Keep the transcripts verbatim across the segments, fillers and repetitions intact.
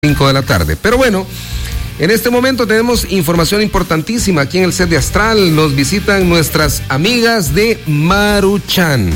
cinco de la tarde. Pero bueno, en este momento tenemos información importantísima aquí en el set de Astral. Nos visitan nuestras amigas de Maruchan.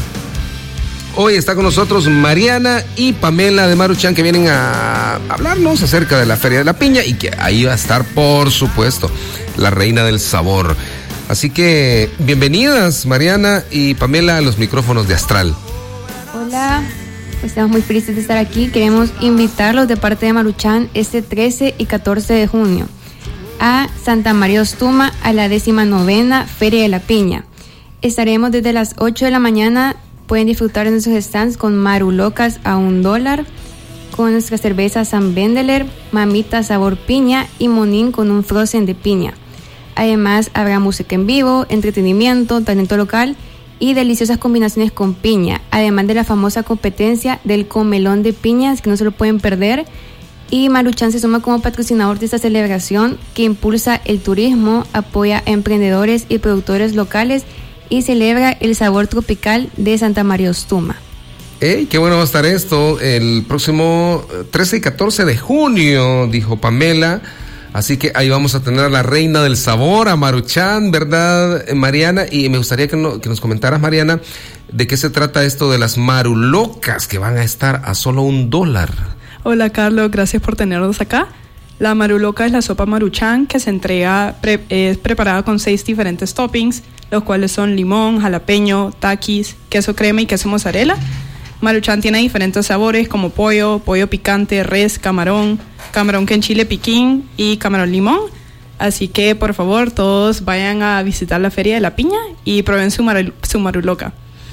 Hoy está con nosotros Mariana y Pamela de Maruchan, que vienen a hablarnos acerca de la Feria de la Piña y que ahí va a estar, por supuesto, la reina del sabor. Así que bienvenidas Mariana y Pamela a los micrófonos de Astral. Hola. Estamos muy felices de estar aquí. Queremos invitarlos de parte de Maruchan este trece y catorce de junio a Santa María Ostuma a la décima novena Feria de la Piña. Estaremos desde las ocho de la mañana. Pueden disfrutar de nuestros stands con marulocas a un dólar, con nuestra cerveza San Vendeler, mamita sabor piña y monín con un frozen de piña. Además habrá música en vivo, entretenimiento, talento local y deliciosas combinaciones con piña, además de la famosa competencia del comelón de piñas que no se lo pueden perder. Y Maruchan se suma como patrocinador de esta celebración que impulsa el turismo, apoya a emprendedores y productores locales y celebra el sabor tropical de Santa María Ostuma. Hey, qué bueno va a estar esto el próximo trece y catorce de junio, dijo Pamela. Así que ahí vamos a tener a la reina del sabor, a Maruchan, ¿verdad, Mariana? Y me gustaría que, no, que nos comentaras, Mariana, de qué se trata esto de las marulocas que van a estar a solo un dólar. Hola, Carlos, gracias por tenernos acá. La maruloca es la sopa Maruchan que se entrega, pre, es preparada con seis diferentes toppings, los cuales son limón, jalapeño, taquis, queso crema y queso mozzarella. Maruchan tiene diferentes sabores como pollo, pollo picante, res, camarón, camarón con chile piquín y camarón limón. Así que por favor todos vayan a visitar la Feria de la Piña y prueben su, mar, su maruloca.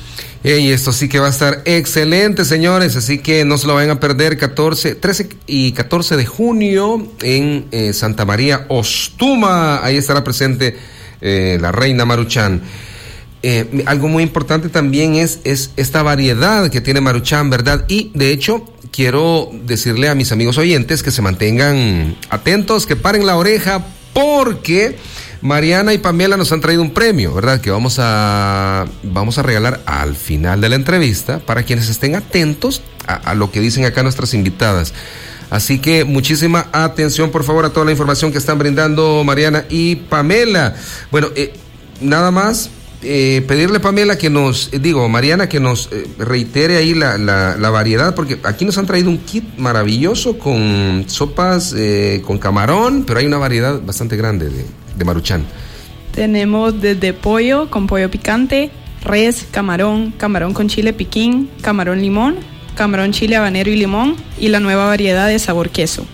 Y esto sí que va a estar excelente, señores, así que no se lo vayan a perder. catorce, trece y catorce de junio en eh, Santa María Ostuma. Ahí estará presente eh, la reina Maruchan. Eh, algo muy importante también es, es esta variedad que tiene Maruchan, ¿verdad? Y de hecho quiero decirle a mis amigos oyentes que se mantengan atentos, que paren la oreja, porque Mariana y Pamela nos han traído un premio, ¿verdad? Que vamos a, vamos a regalar al final de la entrevista para quienes estén atentos a, a lo que dicen acá nuestras invitadas. Así que muchísima atención, por favor, a toda la información que están brindando Mariana y Pamela. Bueno, eh, nada más. Eh, pedirle, Pamela, que nos, eh, digo, Mariana, que nos eh, reitere ahí la, la, la variedad, porque aquí nos han traído un kit maravilloso con sopas eh, con camarón, pero hay una variedad bastante grande de, de Maruchan. Tenemos desde pollo con pollo picante, res, camarón, camarón con chile piquín, camarón limón, camarón chile habanero y limón, y la nueva variedad de sabor queso.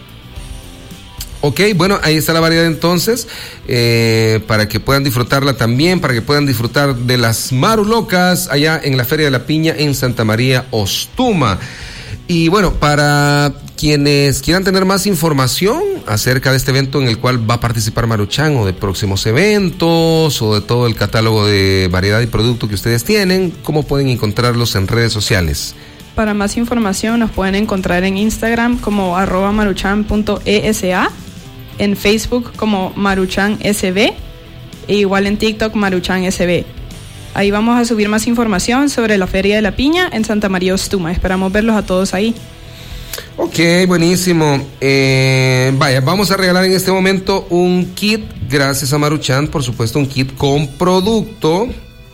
Ok, bueno, ahí está la variedad entonces, eh, para que puedan disfrutarla también, para que puedan disfrutar de las marulocas allá en la Feria de la Piña en Santa María Ostuma. Y bueno, para quienes quieran tener más información acerca de este evento en el cual va a participar Maruchan, o de próximos eventos, o de todo el catálogo de variedad y producto que ustedes tienen, ¿cómo pueden encontrarlos en redes sociales? Para más información nos pueden encontrar en Instagram como arroba maruchan punto e s a, en Facebook como Maruchan S B e igual en TikTok Maruchan S B. Ahí vamos a subir más información sobre la Feria de la Piña en Santa María Ostuma. Esperamos verlos a todos ahí. Ok, buenísimo. Eh, vaya, vamos a regalar en este momento un kit, gracias a Maruchan, por supuesto, un kit con producto.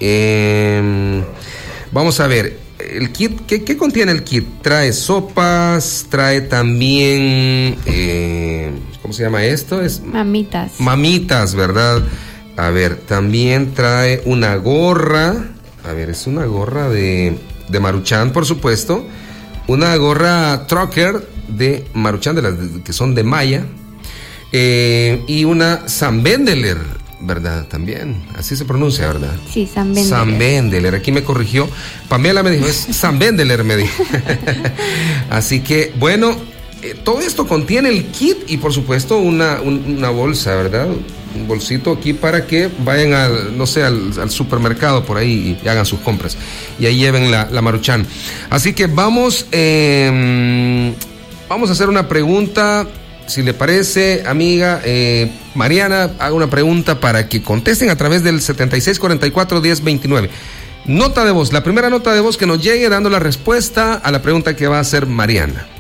Eh, vamos a ver. El kit, ¿qué, ¿qué contiene el kit? Trae sopas, trae también, eh, ¿cómo se llama esto? Es Mamitas. Mamitas, ¿verdad? A ver, también trae una gorra, a ver, es una gorra de, de Maruchan, por supuesto, una gorra trucker de Maruchan, de las que son de malla, eh, y una San Vendeler, ¿verdad? También, así se pronuncia, ¿verdad? Sí, San Vendeler. San Vendeler, aquí me corrigió. Pamela me dijo, es San Vendeler, me dijo. Así que, bueno, eh, todo esto contiene el kit y por supuesto una, un, una bolsa, ¿verdad? Un bolsito aquí para que vayan al, no sé, al, al supermercado por ahí y hagan sus compras. Y ahí lleven la, la Maruchan. Así que vamos, eh, vamos a hacer una pregunta. Si le parece, amiga, eh, Mariana, haga una pregunta para que contesten a través del setenta y seis cuarenta y cuatro diez veintinueve. Nota de voz, la primera nota de voz que nos llegue dando la respuesta a la pregunta que va a hacer Mariana.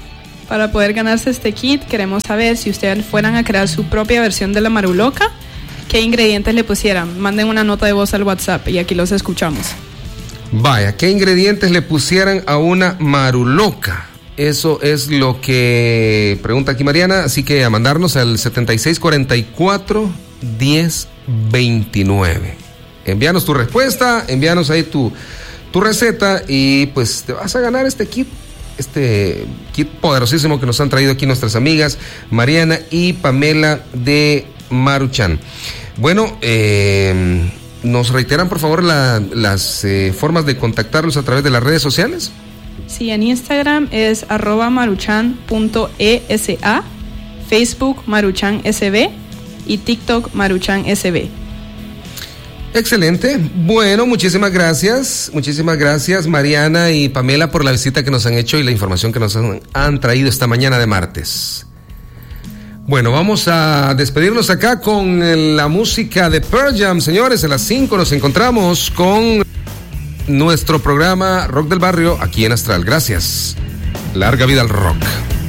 Para poder ganarse este kit, queremos saber si ustedes fueran a crear su propia versión de la Maruloca, ¿qué ingredientes le pusieran? Manden una nota de voz al WhatsApp y aquí los escuchamos. Vaya, ¿qué ingredientes le pusieran a una Maruloca? Eso es lo que pregunta aquí Mariana, así que a mandarnos al setenta y seis cuarenta y cuatro diez veintinueve. Envíanos tu respuesta, envíanos ahí tu, tu receta y pues te vas a ganar este kit. Este kit poderosísimo que nos han traído aquí nuestras amigas Mariana y Pamela de Maruchan. Bueno, eh, ¿nos reiteran por favor la, las eh, formas de contactarlos a través de las redes sociales? Sí, en Instagram es arroba maruchan punto esa, Facebook Maruchan S B y TikTok Maruchan S B. Excelente. Bueno, muchísimas gracias. Muchísimas gracias, Mariana y Pamela, por la visita que nos han hecho y la información que nos han, han traído esta mañana de martes. Bueno, vamos a despedirnos acá con la música de Pearl Jam, señores. A las cinco nos encontramos con nuestro programa Rock del Barrio aquí en Astral. Gracias. Larga vida al rock.